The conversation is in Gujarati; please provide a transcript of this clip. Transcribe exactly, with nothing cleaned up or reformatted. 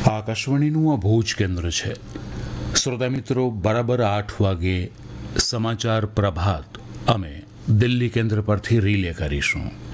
આકાશવાણીનું આ ભુજ કેન્દ્ર છે. શ્રોતા મિત્રો, બરાબર આઠ વાગે સમાચાર પ્રભાત અમે દિલ્હી કેન્દ્ર પરથી રિલે કરીશું.